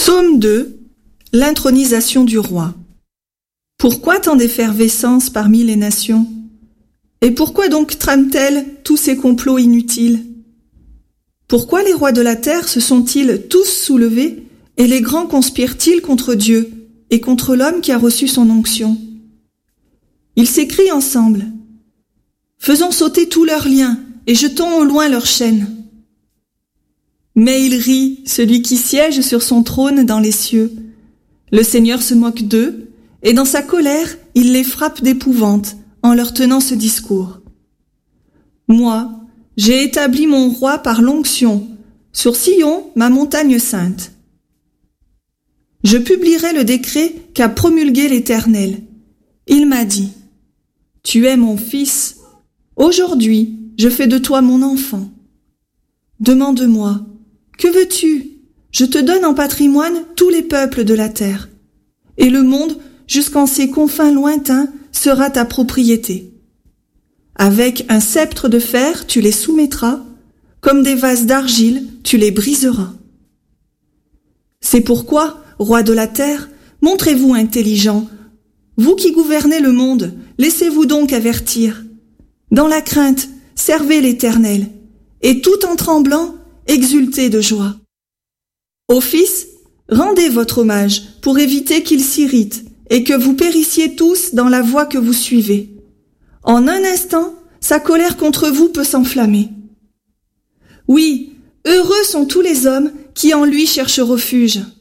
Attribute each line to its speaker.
Speaker 1: Psaume 2. L'intronisation du roi. Pourquoi tant d'effervescence parmi les nations? Et pourquoi donc trament-elles tous ces complots inutiles? Pourquoi les rois de la terre se sont-ils tous soulevés et les grands conspirent-ils contre Dieu et contre l'homme qui a reçu son onction? Ils s'écrient ensemble: faisons sauter tous leurs liens et jetons au loin leurs chaînes. Mais il rit, celui qui siège sur son trône dans les cieux. Le Seigneur se moque d'eux, et dans sa colère, il les frappe d'épouvante en leur tenant ce discours. Moi, j'ai établi mon roi par l'onction, sur Sion, ma montagne sainte. Je publierai le décret qu'a promulgué l'Éternel. Il m'a dit: tu es mon fils. Aujourd'hui, je fais de toi mon enfant. Demande-moi: que veux-tu? Je te donne en patrimoine tous les peuples de la terre, et le monde, jusqu'en ses confins lointains, sera ta propriété. Avec un sceptre de fer, tu les soumettras, comme des vases d'argile, tu les briseras. C'est pourquoi, roi de la terre, montrez-vous intelligent. Vous qui gouvernez le monde, laissez-vous donc avertir. Dans la crainte, servez l'Éternel, et tout en tremblant, exultez de joie. Ô fils, rendez votre hommage pour éviter qu'il s'irrite et que vous périssiez tous dans la voie que vous suivez. En un instant, sa colère contre vous peut s'enflammer. Oui, heureux sont tous les hommes qui en lui cherchent refuge.